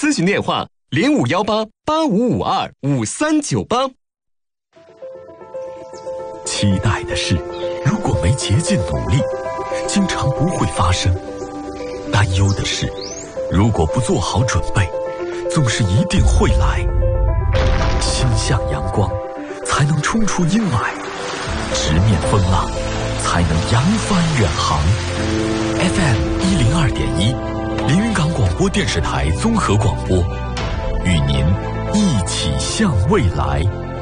咨询电话051885525398。 期待的事，如果没竭尽努力，经常不会发生；担忧的事，如果不做好准备，总是一定会来。心向阳光，才能冲出阴霾；直面风浪，才能扬帆远航。FM 102.1，连云港广播电视台综合广播，与您一起向未来。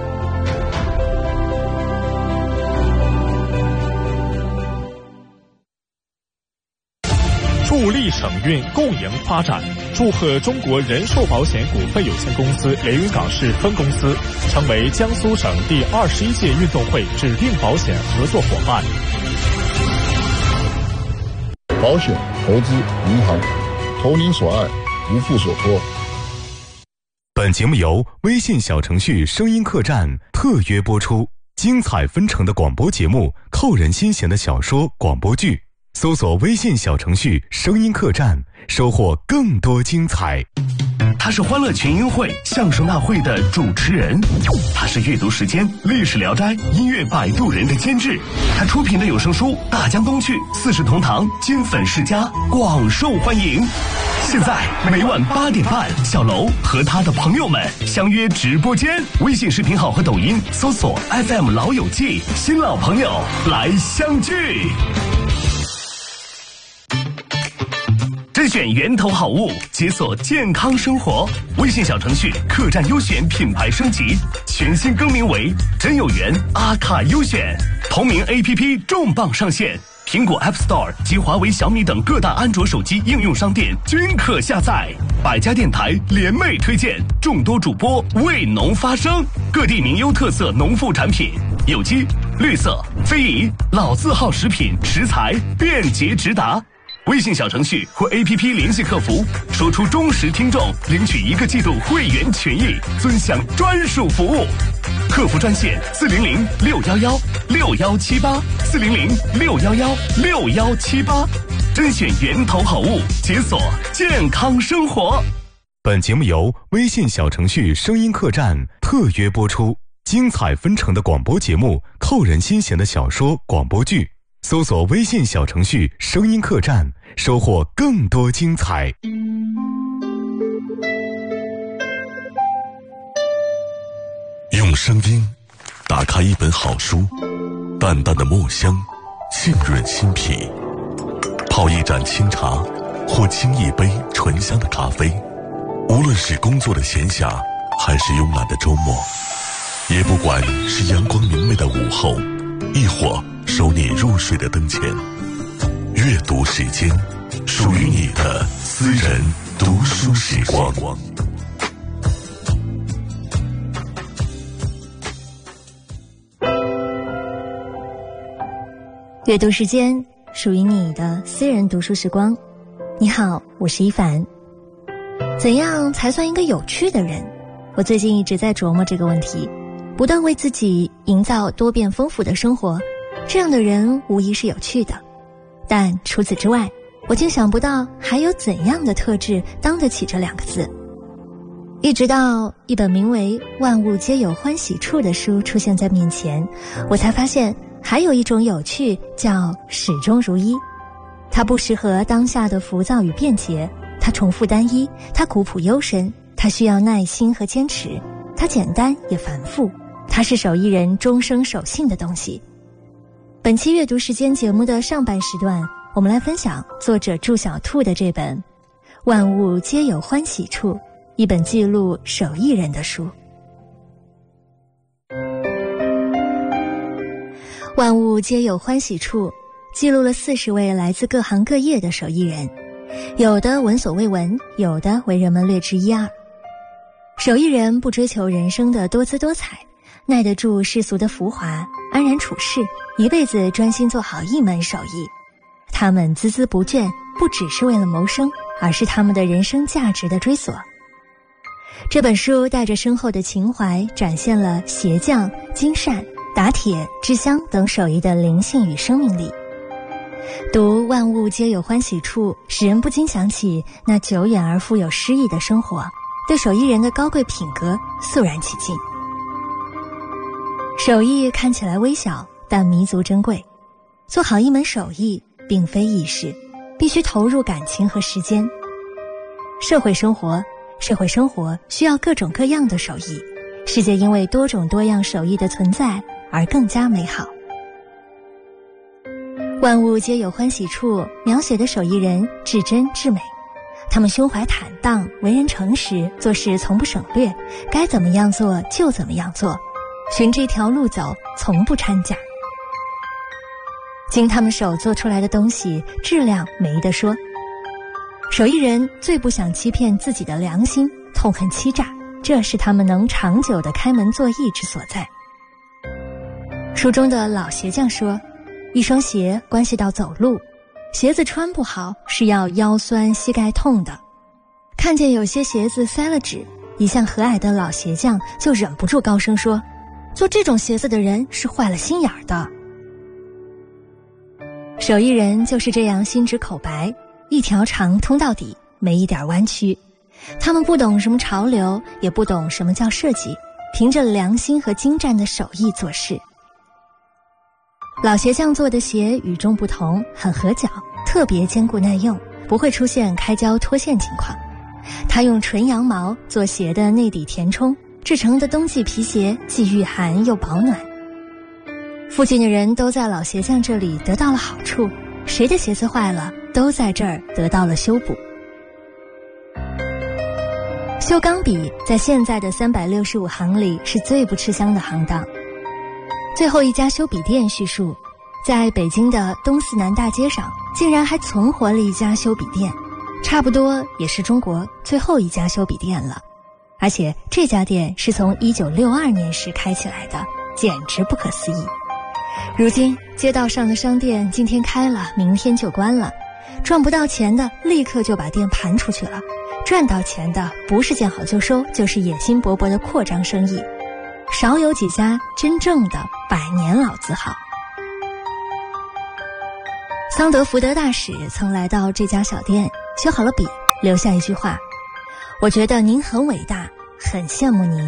助力省运共赢发展，祝贺中国人寿保险股份有限公司连云港市分公司成为江苏省第21届运动会指定保险合作伙伴。 保险、投资、银行，投您所爱，无负所托。 本节目由微信小程序声音客栈特约播出，精彩纷呈的广播节目，扣人心弦的小说、广播剧。搜索微信小程序声音客栈，收获更多精彩。 他是欢乐群英会相声大会的主持人，他是阅读时间历史聊斋音乐摆渡人的监制，他出品的有声书《大江东去》四世同堂金粉世家广受欢迎。现在每晚8点半，小楼和他的朋友们相约直播间，微信视频号和抖音搜索 FM 老友记，新老朋友来相聚。甄选源头好物，解锁健康生活。微信小程序客栈优选品牌升级，全新更名为真有缘阿卡优选。同名 APP 重磅上线，苹果 App Store 及华为、小米等各大安卓手机应用商店均可下载。百家电台联袂推荐，众多主播为农发声，各地名优特色农副产品，有机、绿色、非遗、老字号食品食材便捷直达。微信小程序或 APP 联系客服，说出忠实听众，领取1个季度会员权益，尊享专属服务。客服专线400-611-6178，400-611-6178，甄选源头好物，解锁健康生活。 本节目由微信小程序声音客栈特约播出，精彩纷呈的广播节目，扣人心弦的小说、广播剧。搜索微信小程序声音客栈，收获更多精彩。 用声音打开一本好书，淡淡的墨香浸润心脾，泡一盏清茶或沏一杯醇香的咖啡，无论是工作的闲暇还是慵懒的周末，也不管是阳光明媚的午后，亦或守你入睡的灯前，阅读时间，属于你的私人读书时光。 阅读时间，属于你的私人读书时光。你好，我是一凡。怎样才算一个有趣的人？我最近一直在琢磨这个问题，不断为自己营造多变丰富的生活。这样的人无疑是有趣的，但除此之外，我竟想不到还有怎样的特质当得起这2个字。一直到一本名为《万物皆有欢喜处》的书出现在面前，我才发现还有一种有趣叫始终如一。它不适合当下的浮躁与便捷，它重复单一，它古朴幽深，它需要耐心和坚持，它简单也繁复，它是手艺人终生守信的东西。本期阅读时间节目的上半时段，我们来分享作者祝小兔的这本《万物皆有欢喜处》，一本记录手艺人的书。万物皆有欢喜处，记录了40位来自各行各业的手艺人，有的闻所未闻，有的为人们略知一二。手艺人不追求人生的多姿多彩，耐得住世俗的浮华，安然处世，一辈子专心做好一门手艺。他们孜孜不倦，不只是为了谋生，而是他们的人生价值的追索。这本书带着深厚的情怀，展现了鞋匠、金扇、打铁、制香等手艺的灵性与生命力。 读万物皆有欢喜处，使人不禁想起那久远而富有诗意的生活，对手艺人的高贵品格肃然起敬。手艺看起来微小，但弥足珍贵。做好一门手艺并非易事，必须投入感情和时间。社会生活需要各种各样的手艺，世界因为多种多样手艺的存在而更加美好。万物皆有欢喜处描写的手艺人至真至美，他们胸怀坦荡，为人诚实，做事从不省略，该怎么样做就怎么样做，循这条路走，从不掺假。经他们手做出来的东西质量没得说。手艺人最不想欺骗自己的良心，痛恨欺诈，这是他们能长久的开门做艺之所在。书中的老鞋匠说，一双鞋关系到走路，鞋子穿不好是要腰酸膝盖痛的。看见有些鞋子塞了纸，一向和蔼的老鞋匠就忍不住高声说，做这种鞋子的人是坏了心眼的。手艺人就是这样心直口白，一条肠通到底，没一点弯曲。他们不懂什么潮流，也不懂什么叫设计，凭着良心和精湛的手艺做事。老鞋匠做的鞋与众不同，很合脚，特别坚固耐用，不会出现开胶脱线情况。他用纯羊毛做鞋的内底填充，制成的冬季皮鞋既御寒又保暖。附近的人都在老鞋匠这里得到了好处，谁的鞋子坏了，都在这儿得到了修补。修钢笔在现在的365行里是最不吃香的行当。最后一家修笔店叙述，在北京的东四南大街上竟然还存活了一家修笔店，差不多也是中国最后一家修笔店了。而且这家店是从1962年时开起来的，简直不可思议。如今街道上的商店今天开了，明天就关了，赚不到钱的立刻就把店盘出去了，赚到钱的不是见好就收，就是野心勃勃的扩张生意，少有几家真正的100年老字号。桑德福德大使曾来到这家小店，修好了笔，留下一句话，我觉得您很伟大，很羡慕您。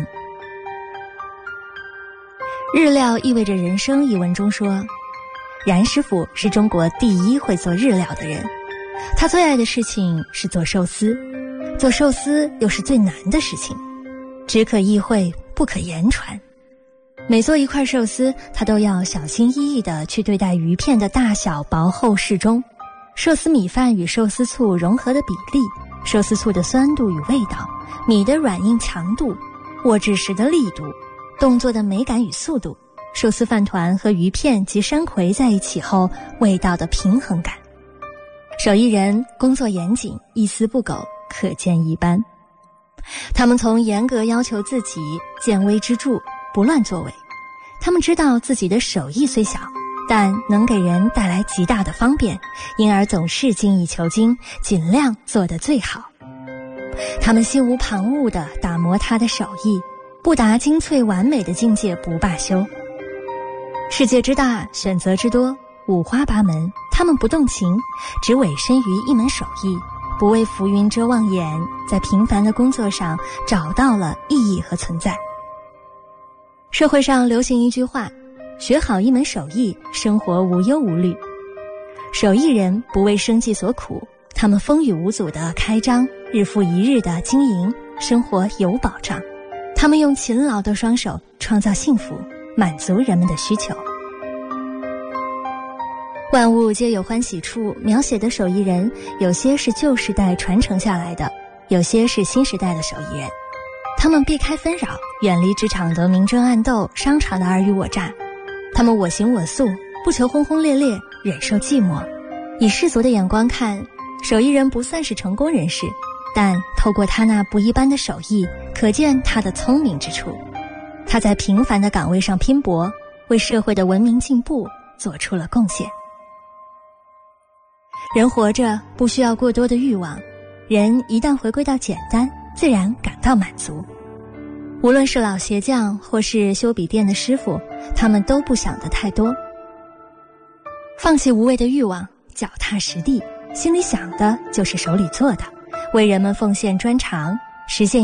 日料意味着人生一文中说，冉师傅是中国第一会做日料的人，他最爱的事情是做寿司，做寿司又是最难的事情，只可意会不可言传。每做一块寿司，他都要小心翼翼地去对待鱼片的大小薄厚适中，寿司米饭与寿司醋融合的比例，寿司醋的酸度与味道，米的软硬强度，握制时的力度，动作的美感与速度，寿司饭团和鱼片及山葵在一起后味道的平衡感。手艺人工作严谨，一丝不苟，可见一斑。他们从严格要求自己，见微知著，不乱作为。他们知道自己的手艺虽小，但能给人带来极大的方便，因而总是精益求精，尽量做得最好。他们心无旁骛地打磨他的手艺，不达精粹完美的境界不罢休。世界之大，选择之多，五花八门，他们不动情，只委身于一门手艺，不为浮云遮望眼，在平凡的工作上找到了意义和存在。社会上流行一句话，学好一门手艺，生活无忧无虑。手艺人不为生计所苦，他们风雨无阻的开张，日复一日的经营，生活有保障。他们用勤劳的双手创造幸福，满足人们的需求。万物皆有欢喜处描写的手艺人，有些是旧时代传承下来的，有些是新时代的手艺人。他们避开纷扰，远离职场的明争暗斗，商场的尔虞我诈。他们我行我素，不求轰轰烈烈，忍受寂寞。以世俗的眼光看，手艺人不算是成功人士，但透过他那不一般的手艺，可见他的聪明之处。他在平凡的岗位上拼搏，为社会的文明进步做出了贡献。人活着不需要过多的欲望，人一旦回归到简单，自然感到满足。无论是老鞋匠或是修笔店的师傅，他们都不想得太多，放弃无谓的欲望， 脚踏实地，心里想的就是手里做的，为人们奉献专长，实现